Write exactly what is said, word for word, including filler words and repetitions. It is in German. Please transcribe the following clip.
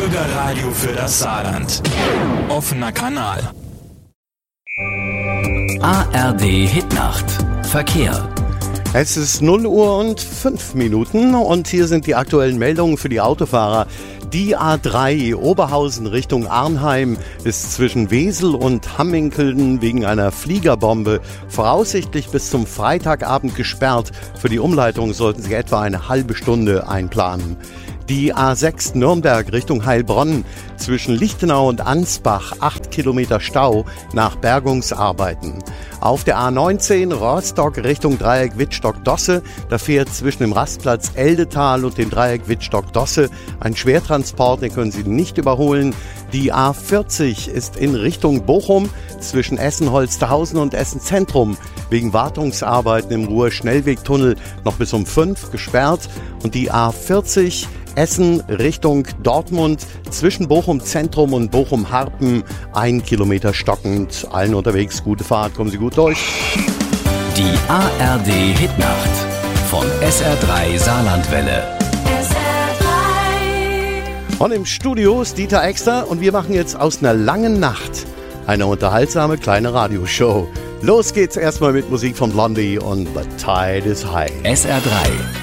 Bürgerradio für das Saarland. Offener Kanal. A R D Hitnacht. Verkehr. Es ist null Uhr und fünf Minuten und hier sind die aktuellen Meldungen für die Autofahrer. Die A drei Oberhausen Richtung Arnheim ist zwischen Wesel und Hamminkeln wegen einer Fliegerbombe voraussichtlich bis zum Freitagabend gesperrt. Für die Umleitung sollten Sie etwa eine halbe Stunde einplanen. Die A sechs Nürnberg Richtung Heilbronn zwischen Lichtenau und Ansbach acht Kilometer Stau nach Bergungsarbeiten. Auf der A neunzehn Rostock Richtung Dreieck Wittstock-Dosse, da fährt zwischen dem Rastplatz Eldetal und dem Dreieck Wittstock-Dosse ein Schwertransport, den können Sie nicht überholen. Die A vierzig ist in Richtung Bochum zwischen Essen-Holsterhausen und Essen-Zentrum wegen Wartungsarbeiten im Ruhr-Schnellwegtunnel noch bis um fünf gesperrt. Und die A vierzig Essen Richtung Dortmund zwischen Bochum Zentrum und Bochum Harpen ein Kilometer stockend. Allen unterwegs gute Fahrt, kommen Sie gut durch. Die A R D Hitnacht von S R drei Saarlandwelle. S R drei. Und im Studio ist Dieter Exter und wir machen jetzt aus einer langen Nacht eine unterhaltsame kleine Radioshow. Los geht's erstmal mit Musik von Blondie und The Tide is High. S R drei